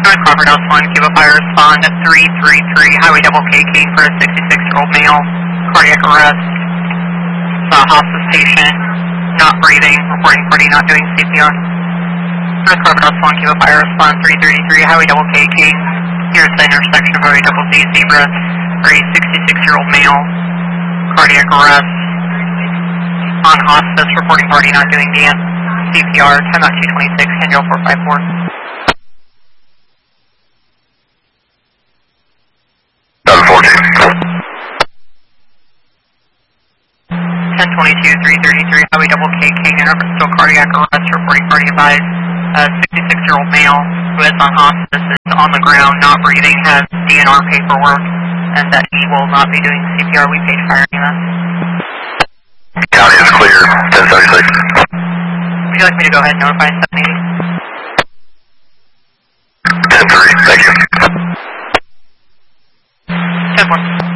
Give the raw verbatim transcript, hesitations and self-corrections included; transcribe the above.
Crawford House one, Cuba Fire respond at three three three, Highway Double K King for a sixty-six-year-old male, cardiac arrest. Uh, hospice patient, not breathing, reporting party not doing C P R. North Crawford House one, Cuba Fire respond three thirty-three, Highway Double K King, here at the intersection of Highway Double Z Zebra for a sixty-six-year-old male, cardiac arrest. On hospice, reporting party not doing C P R, time out two twenty-six, Angel four five four. ten twenty-two, three thirty-three, Highway Double K King, in reference to a cardiac arrest, reporting party advised, a sixty-six-year-old male who is on hospice, is on the ground, not breathing, has D N R paperwork, and that he will not be doing C P R. We page fire E M S. County is clear, ten thirty-six. Would you like me to go ahead and notify seven eighty? ten three, thank you. ten four.